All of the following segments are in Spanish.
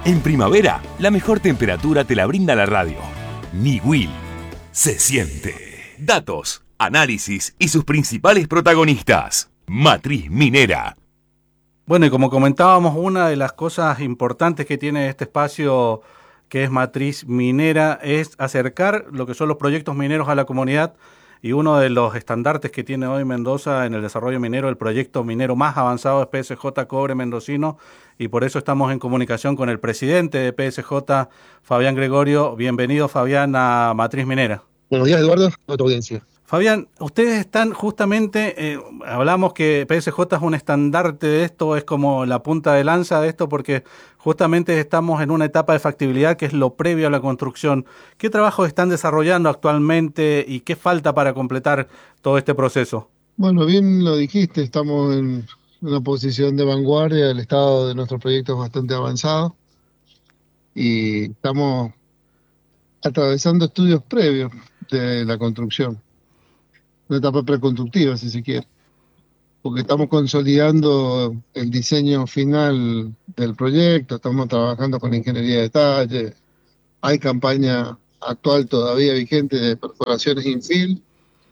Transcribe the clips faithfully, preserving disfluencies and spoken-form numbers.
En primavera, la mejor temperatura te la brinda la radio. Niwil. Se siente. Datos, análisis y sus principales protagonistas. Matriz Minera. Bueno, y como comentábamos, una de las cosas importantes que tiene este espacio que es Matriz Minera es acercar lo que son los proyectos mineros a la comunidad, y uno de los estandartes que tiene hoy Mendoza en el desarrollo minero, el proyecto minero más avanzado es P S J Cobre Mendocino, y por eso estamos en comunicación con el presidente de P S J, Fabián Gregorio. Bienvenido, Fabián, a Matriz Minera. Buenos días, Eduardo, a tu audiencia. Fabián, ustedes están justamente, eh, hablamos que P S J es un estandarte de esto, es como la punta de lanza de esto, porque justamente estamos en una etapa de factibilidad que es lo previo a la construcción. ¿Qué trabajos están desarrollando actualmente y qué falta para completar todo este proceso? Bueno, bien lo dijiste, estamos en una posición de vanguardia, el estado de nuestro proyecto es bastante avanzado y estamos atravesando estudios previos de la construcción. Una etapa preconstructiva, si se quiere, porque estamos consolidando el diseño final del proyecto, estamos trabajando con ingeniería de detalle, hay campaña actual todavía vigente de perforaciones infill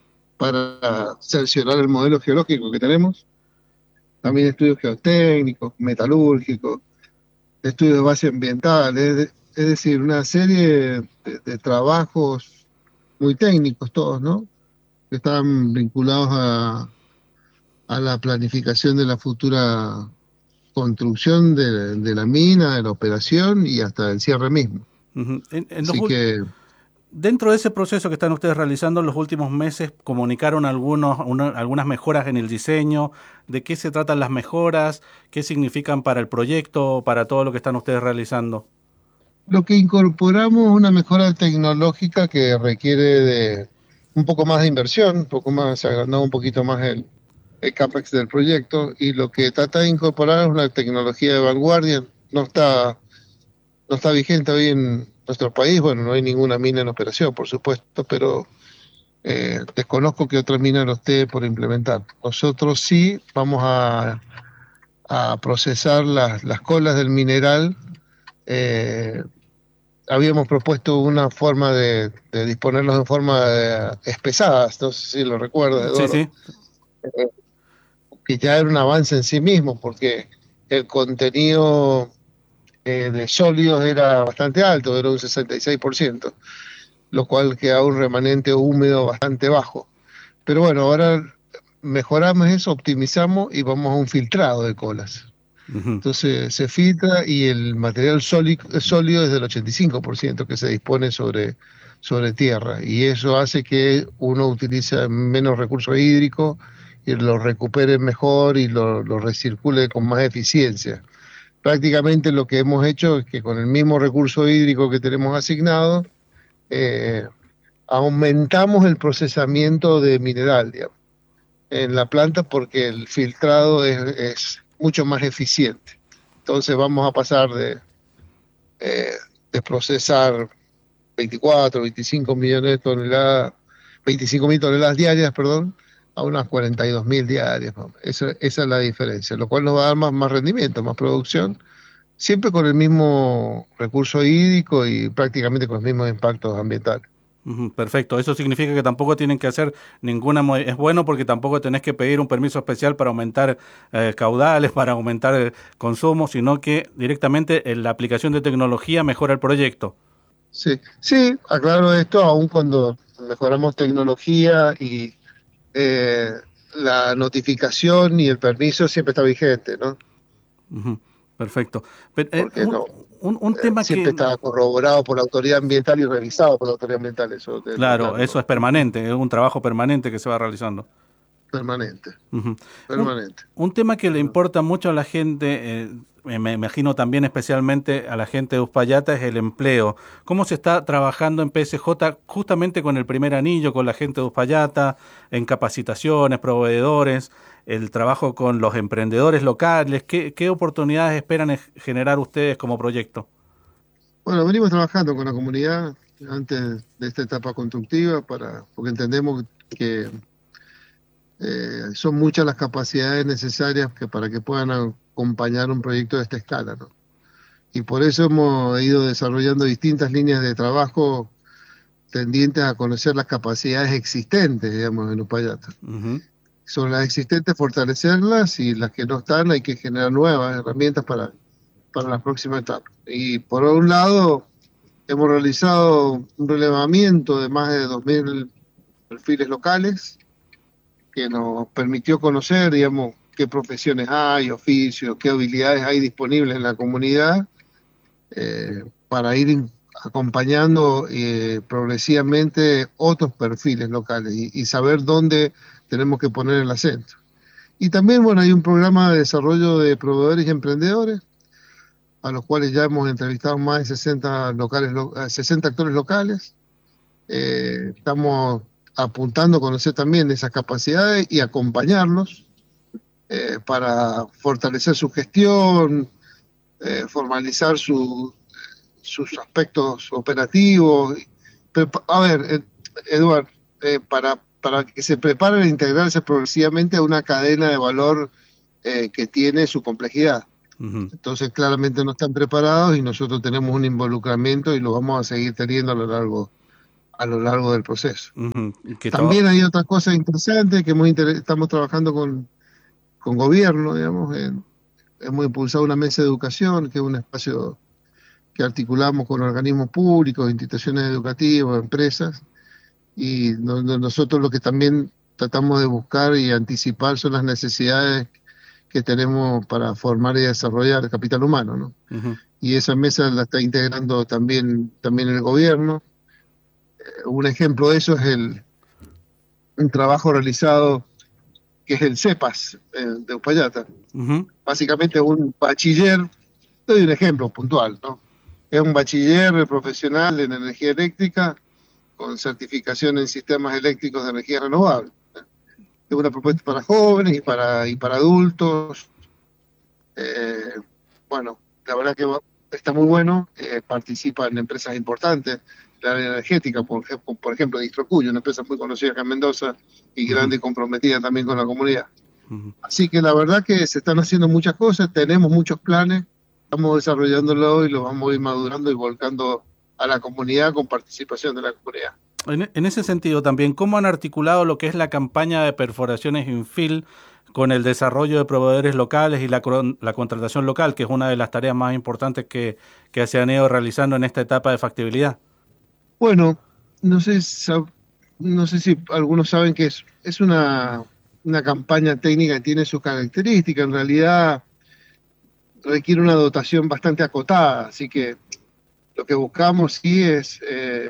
para cerciorar el modelo geológico que tenemos, también estudios geotécnicos, metalúrgicos, estudios de base ambiental, es, es decir, una serie de, de trabajos muy técnicos todos, ¿no?, que están vinculados a, a la planificación de la futura construcción de, de la mina, de la operación y hasta el cierre mismo. Uh-huh. En, en Así los, que, dentro de ese proceso que están ustedes realizando en los últimos meses, comunicaron algunos, una, algunas mejoras en el diseño. ¿De qué se tratan las mejoras? ¿Qué significan para el proyecto, para todo lo que están ustedes realizando? Lo que incorporamos es una mejora tecnológica que requiere de un poco más de inversión, un poco más, se agrandó un poquito más el, el CAPEX del proyecto, y lo que trata de incorporar es una tecnología de vanguardia. No está, no está vigente hoy en nuestro país, bueno, no hay ninguna mina en operación, por supuesto, pero eh, desconozco que otra mina lo esté por implementar. Nosotros sí vamos a, a procesar las, las colas del mineral. eh, Habíamos propuesto una forma de, de disponerlos en forma de, espesadas, no sé si lo recuerdas, Eduardo. Sí, sí. Eh, que ya era un avance en sí mismo, porque el contenido eh, de sólidos era bastante alto, era un sesenta y seis por ciento, lo cual queda un remanente húmedo bastante bajo. Pero bueno, ahora mejoramos eso, optimizamos y vamos a un filtrado de colas. Uh-huh. Entonces se filtra y el material sólido, sólido es del ochenta y cinco por ciento que se dispone sobre, sobre tierra, y eso hace que uno utilice menos recursos hídricos y lo recupere mejor y lo, lo recircule con más eficiencia. Prácticamente lo que hemos hecho es que con el mismo recurso hídrico que tenemos asignado, eh, aumentamos el procesamiento de mineral, digamos, en la planta, porque el filtrado es, es mucho más eficiente. Entonces vamos a pasar de, eh, de procesar veinticuatro, veinticinco millones de toneladas, veinticinco mil toneladas diarias, perdón, a unas cuarenta y dos mil diarias. Esa, esa es la diferencia, lo cual nos va a dar más, más rendimiento, más producción, siempre con el mismo recurso hídrico y prácticamente con los mismos impactos ambientales. Perfecto, eso significa que tampoco tienen que hacer ninguna, es bueno porque tampoco tenés que pedir un permiso especial para aumentar eh, caudales, para aumentar el consumo, sino que directamente en la aplicación de tecnología mejora el proyecto. Sí, sí, aclaro esto, aun cuando mejoramos tecnología y eh, la notificación y el permiso siempre está vigente, ¿no? Uh-huh. Perfecto. Pero, eh, Porque un, no, un, un tema siempre que está corroborado por la autoridad ambiental y revisado por la autoridad ambiental. Eso de, claro, claro, eso ¿no? Es permanente, es un trabajo permanente que se va realizando. Permanente. Uh-huh. Permanente. Un, un tema que le importa mucho a la gente, eh, me imagino también especialmente a la gente de Uspallata, es el empleo. ¿Cómo se está trabajando en P S J justamente con el primer anillo, con la gente de Uspallata, en capacitaciones, proveedores, el trabajo con los emprendedores locales? ¿Qué, qué oportunidades esperan generar ustedes como proyecto? Bueno, venimos trabajando con la comunidad antes de esta etapa constructiva, para, porque entendemos que eh, son muchas las capacidades necesarias que para que puedan acompañar un proyecto de esta escala, ¿no? Y por eso hemos ido desarrollando distintas líneas de trabajo tendientes a conocer las capacidades existentes, digamos, en Uspallata. Uh-huh. Son las existentes, fortalecerlas, y las que no están hay que generar nuevas herramientas para, para la próxima etapa. Y por un lado, hemos realizado un relevamiento de más de dos mil perfiles locales que nos permitió conocer, digamos, qué profesiones hay, oficios, qué habilidades hay disponibles en la comunidad, eh, para ir acompañando eh, progresivamente otros perfiles locales y, y saber dónde tenemos que poner el acento. Y también, bueno, hay un programa de desarrollo de proveedores y emprendedores, a los cuales ya hemos entrevistado más de sesenta, locales, sesenta actores locales. Eh, estamos apuntando a conocer también esas capacidades y acompañarlos eh, para fortalecer su gestión, eh, formalizar su, sus aspectos operativos. Pero, a ver, Eduardo, eh, para, para que se preparen a integrarse progresivamente a una cadena de valor eh, que tiene su complejidad. Uh-huh. Entonces claramente no están preparados y nosotros tenemos un involucramiento y lo vamos a seguir teniendo a lo largo a lo largo del proceso. Uh-huh. También todo... hay otras cosas interesantes que hemos inter... estamos trabajando con, con gobierno, digamos. En, hemos impulsado una mesa de educación, que es un espacio que articulamos con organismos públicos, instituciones educativas, empresas, y no, no, nosotros lo que también tratamos de buscar y anticipar son las necesidades que tenemos para formar y desarrollar capital humano, ¿no? Uh-huh. Y esa mesa la está integrando también, también el gobierno. Eh, un ejemplo de eso es el un trabajo realizado que es el CEPAS eh, de Uspallata. Uh-huh. Básicamente un bachiller, doy un ejemplo puntual, ¿no? Es un bachiller profesional en energía eléctrica con certificación en sistemas eléctricos de energía renovable. Es una propuesta para jóvenes y para y para adultos. Eh, bueno, la verdad que está muy bueno. Eh, participa en empresas importantes, la área energética, por ejemplo, por ejemplo Distrocuyo, una empresa muy conocida acá en Mendoza y grande y comprometida también con la comunidad. Uh-huh. Así que la verdad que se están haciendo muchas cosas, tenemos muchos planes, estamos desarrollándolo y lo vamos a ir madurando y volcando a la comunidad con participación de la comunidad. En, en ese sentido también, ¿cómo han articulado lo que es la campaña de perforaciones infill con el desarrollo de proveedores locales y la, la contratación local, que es una de las tareas más importantes que, que se han ido realizando en esta etapa de factibilidad? Bueno, no sé, no sé si algunos saben que es, es una, una campaña técnica que tiene sus características. En realidad requiere una dotación bastante acotada, así que lo que buscamos sí es... Eh,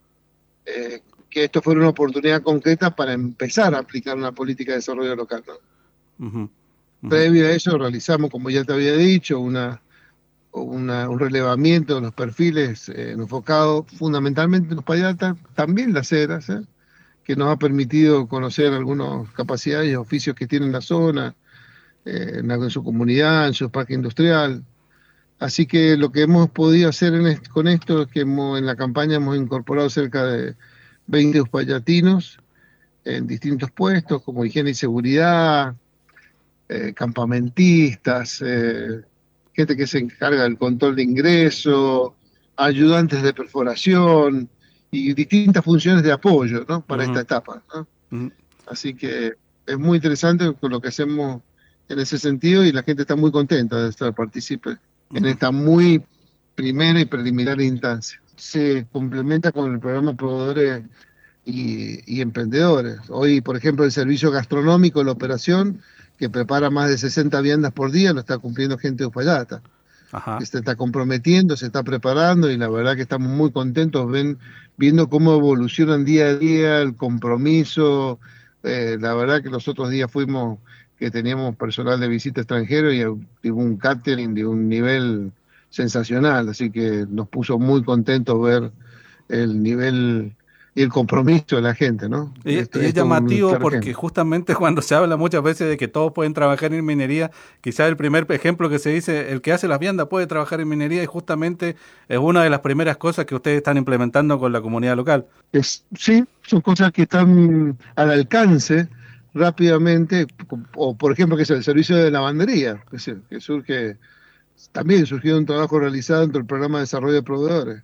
Eh, que esto fuera una oportunidad concreta para empezar a aplicar una política de desarrollo local, ¿no? Uh-huh. Uh-huh. Previo a eso realizamos, como ya te había dicho, una, una, un relevamiento de los perfiles eh, enfocado fundamentalmente en Uspallata, también Las Heras, ¿eh? que nos ha permitido conocer algunas capacidades y oficios que tiene la zona, eh, en, en su comunidad, en su parque industrial. Así que lo que hemos podido hacer en est- con esto es que hemos, en la campaña hemos incorporado cerca de veinte uspallatinos en distintos puestos, como higiene y seguridad, eh, campamentistas, eh, gente que se encarga del control de ingreso, ayudantes de perforación y distintas funciones de apoyo, ¿no? para uh-huh. esta etapa, ¿no? Uh-huh. Así que es muy interesante con lo que hacemos en ese sentido y la gente está muy contenta de estar partícipe en esta muy primera y preliminar instancia. Se complementa con el programa Proveedores y, y Emprendedores. Hoy, por ejemplo, el servicio gastronómico, la operación, que prepara más de sesenta viandas por día, lo está cumpliendo gente de Uspallata. Ajá. Que se está comprometiendo, se está preparando y la verdad que estamos muy contentos ven, viendo cómo evolucionan día a día el compromiso. Eh, la verdad que los otros días fuimos... que teníamos personal de visita extranjero y, y un catering de un nivel sensacional, así que nos puso muy contentos ver el nivel y el compromiso de la gente, ¿no? Y, esto, y es llamativo porque ejemplo. Justamente cuando se habla muchas veces de que todos pueden trabajar en minería, quizás el primer ejemplo que se dice, el que hace las viandas puede trabajar en minería y justamente es una de las primeras cosas que ustedes están implementando con la comunidad local. Es, sí, son cosas que están al alcance rápidamente, o por ejemplo que es el servicio de lavandería, que, es el, que surge también surgió un trabajo realizado dentro del programa de desarrollo de proveedores.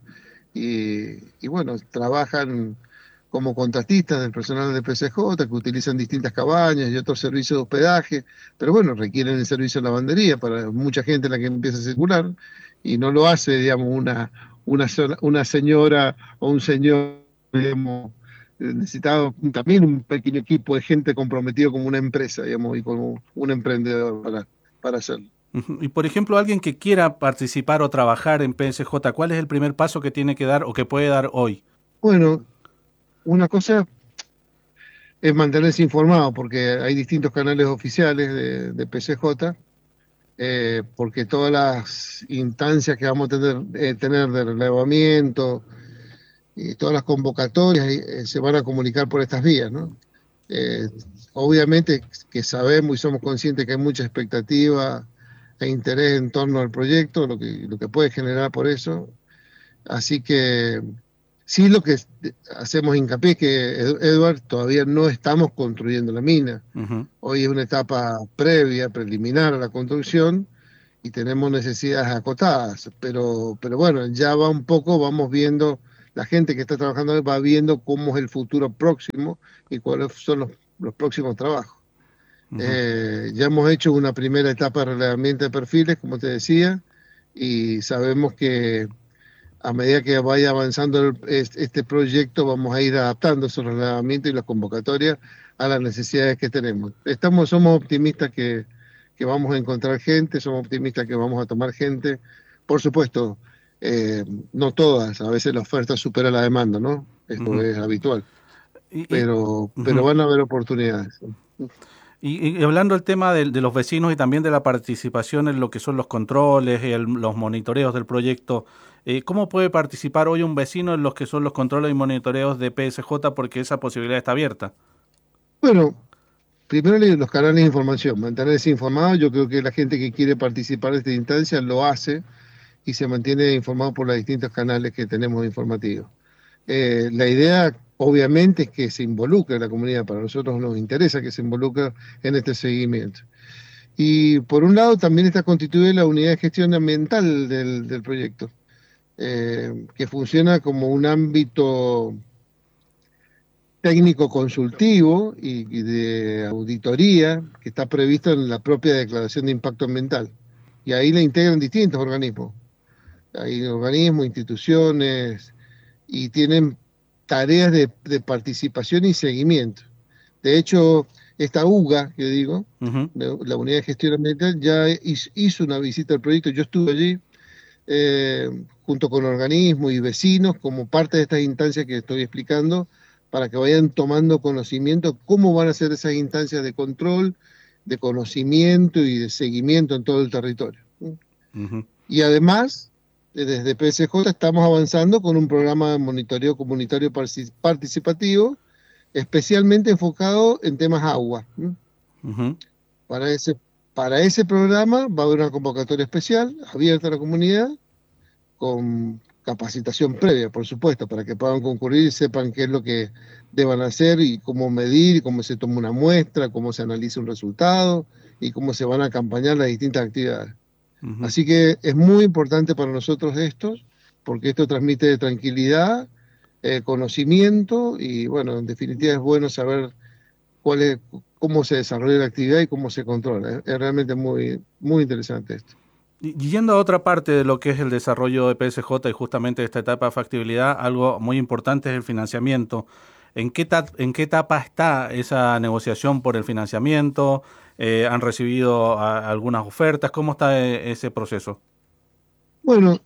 Y, y bueno, trabajan como contratistas del personal de P C J, que utilizan distintas cabañas y otros servicios de hospedaje, pero bueno, requieren el servicio de lavandería para mucha gente la que empieza a circular, y no lo hace, digamos, una, una, una señora o un señor, digamos, necesitaba también un pequeño equipo de gente comprometido como una empresa, digamos, y como un emprendedor para, para hacerlo. Y por ejemplo, alguien que quiera participar o trabajar en P S J, ¿cuál es el primer paso que tiene que dar o que puede dar hoy? Bueno, una cosa es mantenerse informado, porque hay distintos canales oficiales de, de P C J, eh, porque todas las instancias que vamos a tener, eh, tener de relevamiento y todas las convocatorias eh, se van a comunicar por estas vías, ¿no? Eh, obviamente que sabemos y somos conscientes que hay mucha expectativa e interés en torno al proyecto, lo que, lo que puede generar por eso. Así que sí, lo que hacemos hincapié es que, Edward, todavía no estamos construyendo la mina. Uh-huh. Hoy es una etapa previa, preliminar a la construcción, y tenemos necesidades acotadas. Pero, pero bueno, ya va un poco, vamos viendo, la gente que está trabajando va viendo cómo es el futuro próximo y cuáles son los, los próximos trabajos. Uh-huh. Eh, ya hemos hecho una primera etapa de relevamiento de perfiles, como te decía, y sabemos que a medida que vaya avanzando el, este proyecto vamos a ir adaptando esos relevamientos y las convocatorias a las necesidades que tenemos. Estamos, somos optimistas que, que vamos a encontrar gente, somos optimistas que vamos a tomar gente. Por supuesto, eh, no todas, a veces la oferta supera la demanda, ¿no? Esto uh-huh. es habitual, pero, uh-huh. pero van a haber oportunidades. Y, y hablando del tema de, de los vecinos y también de la participación en lo que son los controles y el, los monitoreos del proyecto, eh, ¿cómo puede participar hoy un vecino en los que son los controles y monitoreos de P S J? Porque esa posibilidad está abierta. Bueno, primero los canales de información, mantenerse informado. Yo creo que la gente que quiere participar de esta instancia lo hace y se mantiene informado por los distintos canales que tenemos informativos. Eh, la idea, obviamente, es que se involucre la comunidad. Para nosotros nos interesa que se involucre en este seguimiento. Y por un lado también está constituida la unidad de gestión ambiental del, del proyecto, eh, que funciona como un ámbito técnico consultivo y, y de auditoría que está previsto en la propia declaración de impacto ambiental. Y ahí la integran distintos organismos. Hay organismos, instituciones, y tienen tareas de, de participación y seguimiento. De hecho, esta U G A, que digo, uh-huh. la, la Unidad de Gestión Ambiental, ya hizo, hizo una visita al proyecto. Yo estuve allí eh, junto con organismos y vecinos como parte de estas instancias que estoy explicando, para que vayan tomando conocimiento cómo van a ser esas instancias de control, de conocimiento y de seguimiento en todo el territorio. Uh-huh. Y además, desde P S J estamos avanzando con un programa de monitoreo comunitario participativo, especialmente enfocado en temas agua. Uh-huh. Para ese, para ese programa va a haber una convocatoria especial, abierta a la comunidad, con capacitación previa, por supuesto, para que puedan concurrir y sepan qué es lo que deban hacer y cómo medir, cómo se toma una muestra, cómo se analiza un resultado y cómo se van a acompañar las distintas actividades. Uh-huh. Así que es muy importante para nosotros esto, porque esto transmite tranquilidad, eh, conocimiento y, bueno, en definitiva es bueno saber cuál es, cómo se desarrolla la actividad y cómo se controla. Es, es realmente muy, muy interesante esto. Y yendo a otra parte de lo que es el desarrollo de P S J y justamente esta etapa de factibilidad, algo muy importante es el financiamiento. ¿En qué, ta- en qué etapa está esa negociación por el financiamiento? Eh, ¿Han recibido a, algunas ofertas? ¿Cómo está e- ese proceso? Bueno,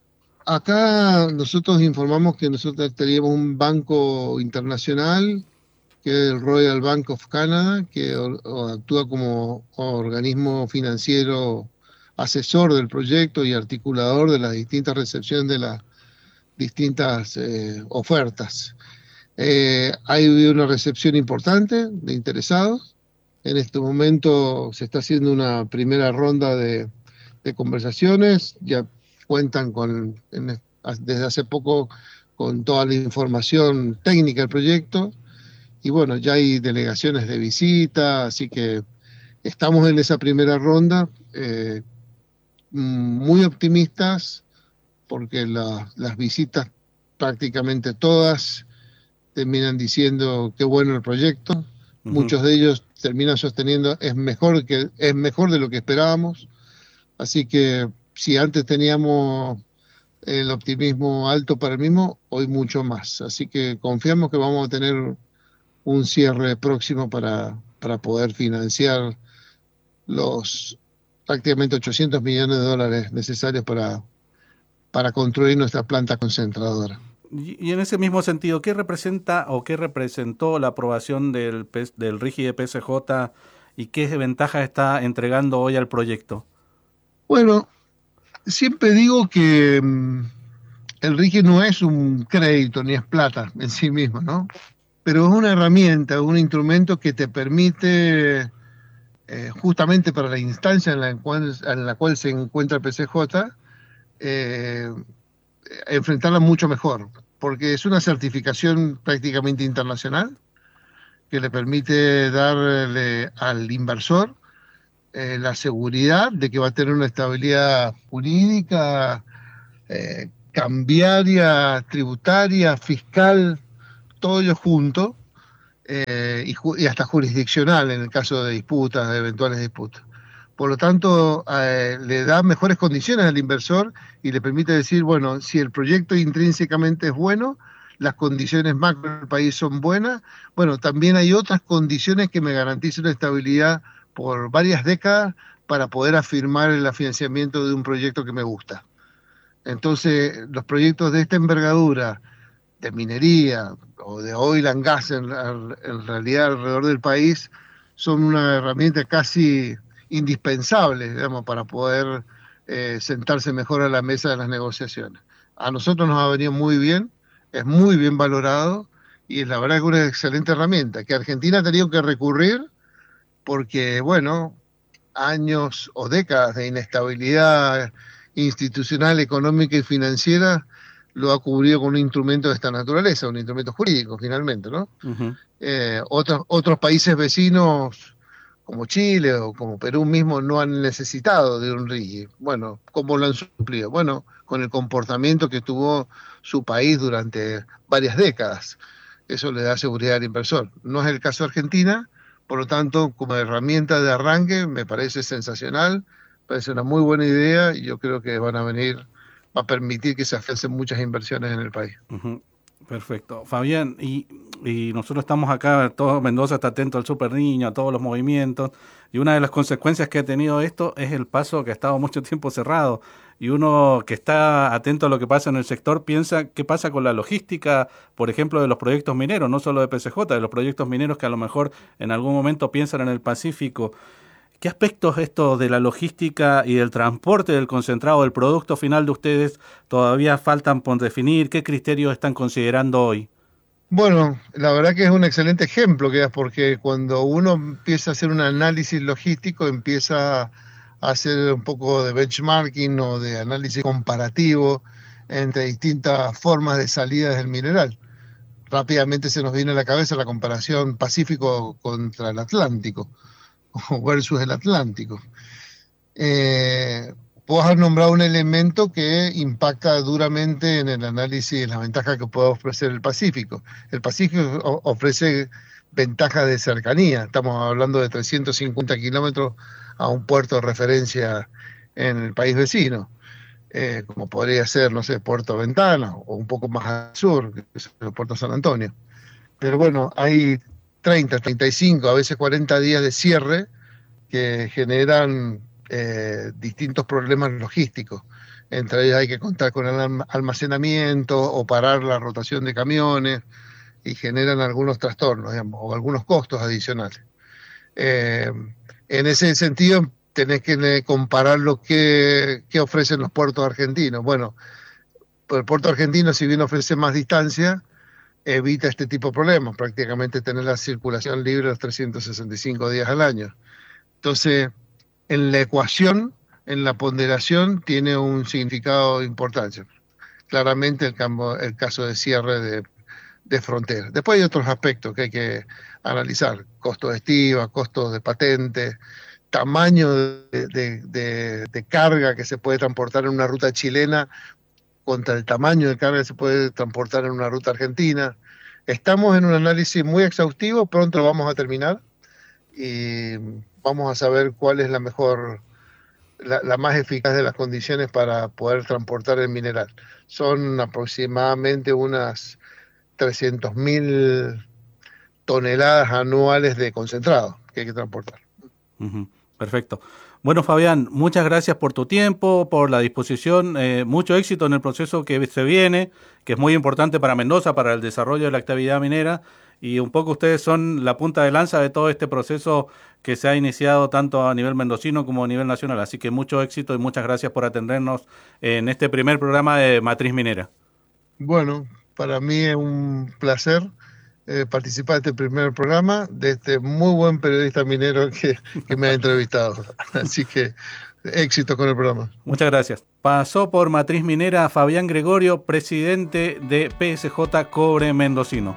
acá nosotros informamos que nosotros teníamos un banco internacional, que es el Royal Bank of Canada, que o, o actúa como organismo financiero asesor del proyecto y articulador de las distintas recepciones de las distintas eh, ofertas. Eh, hay una recepción importante de interesados. En este momento se está haciendo una primera ronda de, de conversaciones. Ya cuentan con, en, desde hace poco con toda la información técnica del proyecto. Y bueno, ya hay delegaciones de visita, así que estamos en esa primera ronda. Eh, muy optimistas porque la, las visitas prácticamente todas terminan diciendo qué bueno el proyecto. Uh-huh. Muchos de ellos terminan sosteniendo es mejor que es mejor de lo que esperábamos. Así que si antes teníamos el optimismo alto para el mismo, hoy mucho más. Así que confiamos que vamos a tener un cierre próximo para, para poder financiar los prácticamente ochocientos millones de dólares necesarios para, para construir nuestra planta concentradora. Y en ese mismo sentido, ¿qué representa o qué representó la aprobación del, del RIGI de P S J y qué ventaja está entregando hoy al proyecto? Bueno, siempre digo que um, el RIGI no es un crédito ni es plata en sí mismo, ¿no? Pero es una herramienta, un instrumento que te permite, eh, justamente para la instancia en la cual, en la cual se encuentra el P S J, eh, enfrentarla mucho mejor, porque es una certificación prácticamente internacional que le permite darle al inversor eh, la seguridad de que va a tener una estabilidad jurídica, eh, cambiaria, tributaria, fiscal, todo ello junto, eh, y, y hasta jurisdiccional en el caso de disputas, de eventuales disputas. Por lo tanto, eh, le da mejores condiciones al inversor y le permite decir, bueno, si el proyecto intrínsecamente es bueno, las condiciones macro del país son buenas, bueno, también hay otras condiciones que me garantizan la estabilidad por varias décadas para poder afirmar el financiamiento de un proyecto que me gusta. Entonces, los proyectos de esta envergadura, de minería o de oil and gas en, en realidad alrededor del país, son una herramienta casi indispensable, digamos, para poder eh, sentarse mejor a la mesa de las negociaciones. A nosotros nos ha venido muy bien, es muy bien valorado y la verdad que es una excelente herramienta que Argentina ha tenido que recurrir porque, bueno, años o décadas de inestabilidad institucional, económica y financiera lo ha cubrido con un instrumento de esta naturaleza, un instrumento jurídico finalmente, ¿no? Uh-huh. Eh, otros, otros países vecinos como Chile o como Perú mismo no han necesitado de un RIGI. Bueno, ¿cómo lo han suplido? Bueno, con el comportamiento que tuvo su país durante varias décadas. Eso le da seguridad al inversor. No es el caso de Argentina, por lo tanto, como herramienta de arranque me parece sensacional, parece una muy buena idea y yo creo que van a venir, va a permitir que se afiancen muchas inversiones en el país. Uh-huh. Perfecto. Fabián, y, y nosotros estamos acá, todo Mendoza está atento al Super Niño, a todos los movimientos, y una de las consecuencias que ha tenido esto es el paso que ha estado mucho tiempo cerrado, y uno que está atento a lo que pasa en el sector piensa qué pasa con la logística, por ejemplo, de los proyectos mineros, no solo de P S J, de los proyectos mineros que a lo mejor en algún momento piensan en el Pacífico. ¿Qué aspectos esto de la logística y del transporte del concentrado del producto final de ustedes todavía faltan por definir? ¿Qué criterios están considerando hoy? Bueno, la verdad que es un excelente ejemplo, que es porque cuando uno empieza a hacer un análisis logístico, empieza a hacer un poco de benchmarking o de análisis comparativo entre distintas formas de salida del mineral. Rápidamente se nos viene a la cabeza la comparación Pacífico contra el Atlántico versus el Atlántico. Eh, vos has nombrado un elemento que impacta duramente en el análisis de las ventajas que puede ofrecer el Pacífico. El Pacífico ofrece ventajas de cercanía. Estamos hablando de trescientos cincuenta kilómetros a un puerto de referencia en el país vecino, eh, como podría ser, no sé, Puerto Ventana o un poco más al sur, que es el Puerto San Antonio. Pero bueno, hay treinta, treinta y cinco, a veces cuarenta días de cierre que generan eh, distintos problemas logísticos. Entre ellos hay que contar con el almacenamiento o parar la rotación de camiones y generan algunos trastornos, digamos, o algunos costos adicionales. Eh, en ese sentido, tenés que comparar lo que, que ofrecen los puertos argentinos. Bueno, el puerto argentino, si bien ofrece más distancia, evita este tipo de problemas, prácticamente tener la circulación libre los trescientos sesenta y cinco días al año. Entonces, en la ecuación, en la ponderación, tiene un significado importante. Claramente el, campo, el caso de cierre de, de frontera. Después hay otros aspectos que hay que analizar, costos de estiva, costos de patente, tamaño de, de, de, de carga que se puede transportar en una ruta chilena contra el tamaño de carga que se puede transportar en una ruta argentina. Estamos en un análisis muy exhaustivo, pronto lo vamos a terminar y vamos a saber cuál es la mejor, la, la más eficaz de las condiciones para poder transportar el mineral. Son aproximadamente unas trescientas mil toneladas anuales de concentrado que hay que transportar. Uh-huh. Perfecto. Bueno, Fabián, muchas gracias por tu tiempo, por la disposición, eh, mucho éxito en el proceso que se viene, que es muy importante para Mendoza, para el desarrollo de la actividad minera, y un poco ustedes son la punta de lanza de todo este proceso que se ha iniciado tanto a nivel mendocino como a nivel nacional. Así que mucho éxito y muchas gracias por atendernos en este primer programa de Matriz Minera. Bueno, para mí es un placer eh, participar de este primer programa de este muy buen periodista minero que, que me ha entrevistado. Así que éxito con el programa. Muchas gracias. Pasó por Matriz Minera Fabián Gregorio, presidente de P S J Cobre Mendocino.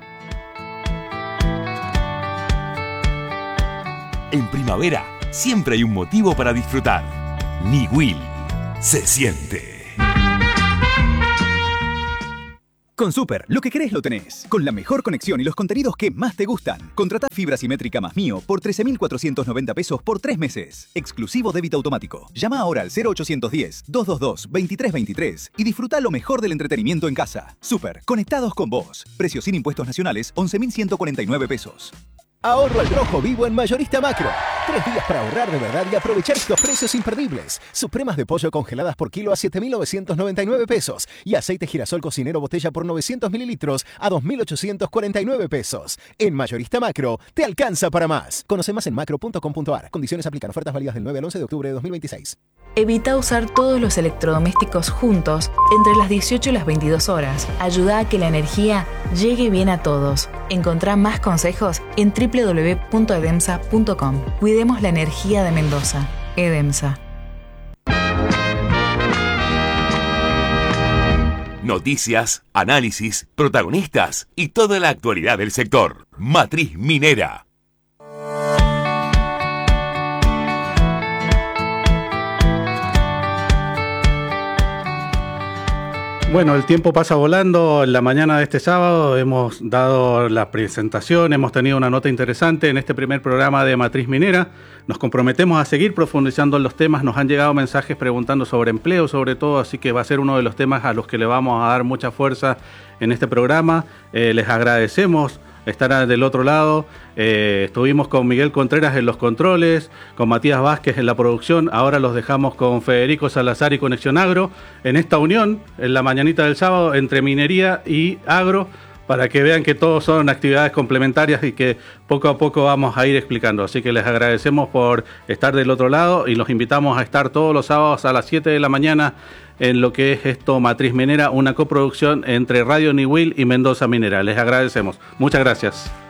En primavera siempre hay un motivo para disfrutar. Niwil se siente. Con Super, lo que querés lo tenés. Con la mejor conexión y los contenidos que más te gustan. Contratá fibra simétrica más Mío por trece mil cuatrocientos noventa pesos por tres meses. Exclusivo débito automático. Llama ahora al cero ochocientos diez, doscientos veintidós, veintitrés veintitrés y disfruta lo mejor del entretenimiento en casa. Super, conectados con vos. Precio sin impuestos nacionales, once mil ciento cuarenta y nueve pesos. Ahorro al rojo vivo en Mayorista Macro. Tres días para ahorrar de verdad y aprovechar estos precios imperdibles. Supremas de pollo congeladas por kilo a siete mil novecientos noventa y nueve pesos. Y aceite girasol cocinero botella por novecientos mililitros a dos mil ochocientos cuarenta y nueve pesos. En Mayorista Macro, te alcanza para más. Conoce más en macro punto com punto a r. Condiciones aplican. Ofertas válidas del nueve al once de octubre de dos mil veintiséis. Evita usar todos los electrodomésticos juntos entre las dieciocho y las veintidós horas. Ayuda a que la energía llegue bien a todos. Encontrá más consejos en doble u doble u doble u punto edemsa punto com. Cuidemos la energía de Mendoza. EDEMSA. Noticias, análisis, protagonistas y toda la actualidad del sector. Matriz Minera. Bueno, el tiempo pasa volando. En la mañana de este sábado hemos dado la presentación, hemos tenido una nota interesante en este primer programa de Matriz Minera. Nos comprometemos a seguir profundizando en los temas. Nos han llegado mensajes preguntando sobre empleo, sobre todo, así que va a ser uno de los temas a los que le vamos a dar mucha fuerza en este programa. Eh, les agradecemos estar del otro lado. Eh, estuvimos con Miguel Contreras en los controles, con Matías Vázquez en la producción. Ahora los dejamos con Federico Salazar y Conexión Agro en esta unión en la mañanita del sábado entre minería y agro, para que vean que todos son actividades complementarias y que poco a poco vamos a ir explicando. Así que les agradecemos por estar del otro lado y los invitamos a estar todos los sábados a las siete de la mañana en lo que es esto Matriz Minera, una coproducción entre Radio Niwil y Mendoza Minera. Les agradecemos. Muchas gracias.